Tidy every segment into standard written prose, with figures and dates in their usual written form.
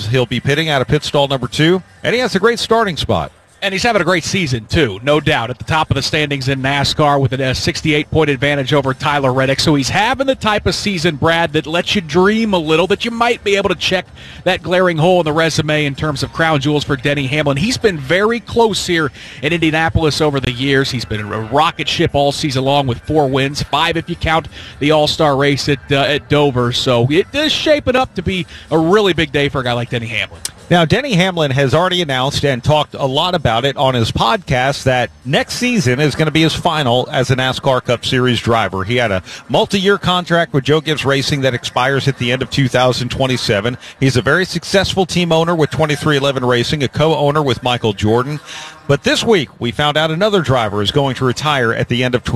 He'll be pitting out of pit stall number 2, and he has a great starting spot. And he's having a great season, too, no doubt. At the top of the standings in NASCAR with a 68-point advantage over Tyler Reddick. So he's having the type of season, Brad, that lets you dream a little, that you might be able to check that glaring hole in the resume in terms of crown jewels for Denny Hamlin. He's been very close here in Indianapolis over the years. He's been a rocket ship all season long with 4 wins, 5 if you count the All-Star race at Dover. So it is shaping up to be a really big day for a guy like Denny Hamlin. Now, Denny Hamlin has already announced and talked a lot about it on his podcast that next season is going to be his final as a NASCAR Cup Series driver. He had a multi-year contract with Joe Gibbs Racing that expires at the end of 2027. He's a very successful team owner with 2311 Racing, a co-owner with Michael Jordan. But this week, we found out another driver is going to retire at the end of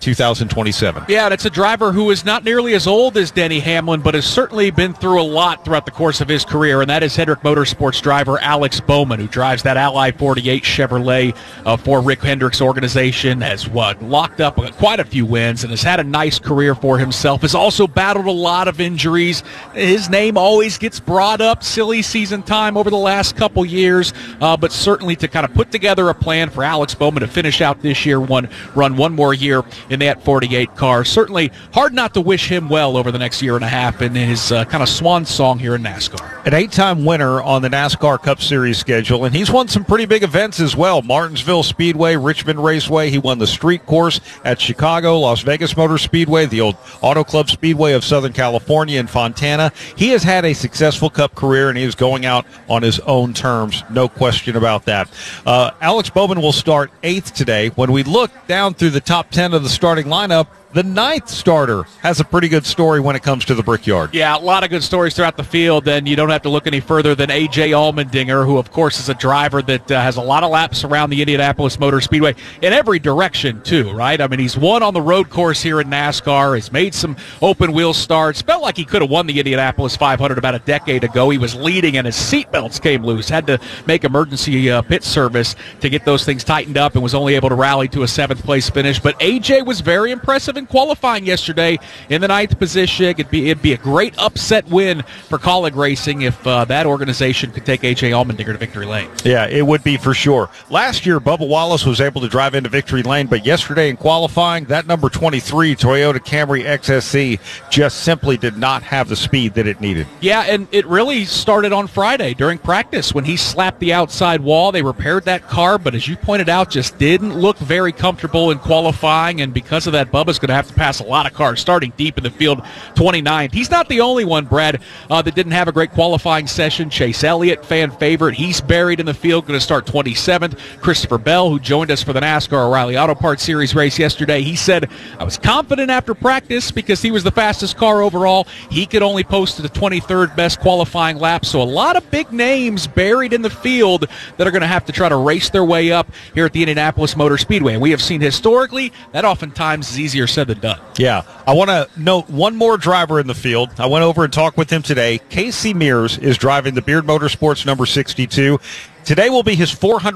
2027. Yeah, and it's a driver who is not nearly as old as Denny Hamlin, but has certainly been through a lot throughout the course of his career, and that is Hendrick Motorsports driver Alex Bowman, who drives that Ally 48 Chevrolet for Rick Hendrick's organization, has locked up quite a few wins, and has had a nice career for himself, has also battled a lot of injuries. His name always gets brought up, silly season time over the last couple years, but certainly to kind of put together a plan for Alex Bowman to finish out this year, run one more year in that 48 car. Certainly hard not to wish him well over the next year and a half in his kind of swan song here in NASCAR. An 8-time winner on the NASCAR Cup Series schedule, and he's won some pretty big events as well. Martinsville Speedway, Richmond Raceway. He won the street course at Chicago, Las Vegas Motor Speedway, the old Auto Club Speedway of Southern California in Fontana. He has had a successful Cup career, and he is going out on his own terms. No question about that. Alex Bowman will start 8th today. When we look down through the top 10 of the starting lineup, the 9th starter has a pretty good story when it comes to the Brickyard. Yeah, a lot of good stories throughout the field, and you don't have to look any further than A.J. Allmendinger, who, of course, is a driver that has a lot of laps around the Indianapolis Motor Speedway in every direction, too, right? I mean, he's won on the road course here in NASCAR, has made some open-wheel starts, felt like he could have won the Indianapolis 500 about a decade ago. He was leading, and his seatbelts came loose, had to make emergency pit service to get those things tightened up, and was only able to rally to a 7th-place finish. But A.J. was very impressive in qualifying yesterday in the 9th position. It'd be a great upset win for Colleague Racing if that organization could take A.J. Allmendinger to victory lane. Yeah, it would be for sure. Last year, Bubba Wallace was able to drive into victory lane, but yesterday in qualifying, that number 23 Toyota Camry XSE just simply did not have the speed that it needed. Yeah, and it really started on Friday during practice when he slapped the outside wall. They repaired that car, but as you pointed out, just didn't look very comfortable in qualifying, and because of that, Bubba's going to have to pass a lot of cars starting deep in the field, 29th. He's not the only one, Brad, that didn't have a great qualifying session. Chase Elliott, fan favorite, he's buried in the field, going to start 27th. Christopher Bell, who joined us for the NASCAR O'Reilly Auto Parts Series race yesterday, he said, I was confident after practice because he was the fastest car overall. He could only post the 23rd best qualifying lap, so a lot of big names buried in the field that are going to have to try to race their way up here at the Indianapolis Motor Speedway. And we have seen historically that oftentimes is easier said than done. Yeah, I want to note one more driver in the field. I went over and talked with him today. Casey Mears is driving the Beard Motorsports number 62. Today will be his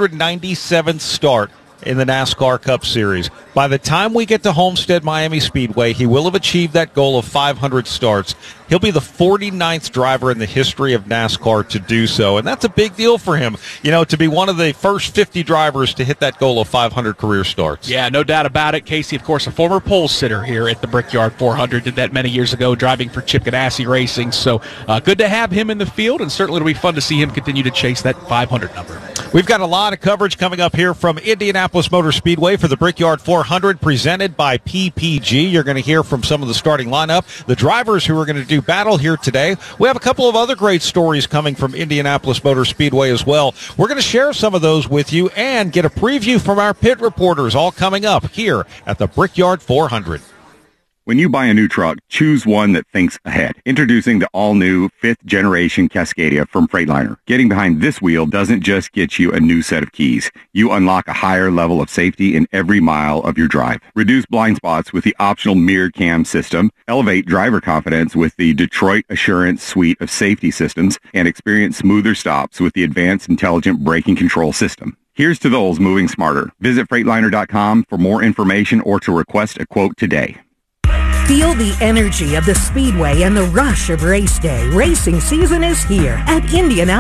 497th start in the NASCAR Cup Series. By the time we get to Homestead Miami Speedway, he will have achieved that goal of 500 starts. He'll be the 49th driver in the history of NASCAR to do so, and that's a big deal for him, to be one of the first 50 drivers to hit that goal of 500 career starts. Yeah, no doubt about it. Casey, of course, a former pole sitter here at the Brickyard 400, did that many years ago, driving for Chip Ganassi Racing, so good to have him in the field, and certainly it'll be fun to see him continue to chase that 500 number. We've got a lot of coverage coming up here from Indianapolis Motor Speedway for the Brickyard 400, presented by PPG. You're going to hear from some of the starting lineup, the drivers who are going to do battle here today. We have a couple of other great stories coming from Indianapolis Motor Speedway as well. We're going to share some of those with you and get a preview from our pit reporters, all coming up here at the Brickyard 400. When you buy a new truck, choose one that thinks ahead. Introducing the all-new 5th generation Cascadia from Freightliner. Getting behind this wheel doesn't just get you a new set of keys. You unlock a higher level of safety in every mile of your drive. Reduce blind spots with the optional mirror cam system. Elevate driver confidence with the Detroit Assurance suite of safety systems. And experience smoother stops with the advanced intelligent braking control system. Here's to those moving smarter. Visit Freightliner.com for more information or to request a quote today. Feel the energy of the Speedway and the rush of race day. Racing season is here at Indianapolis.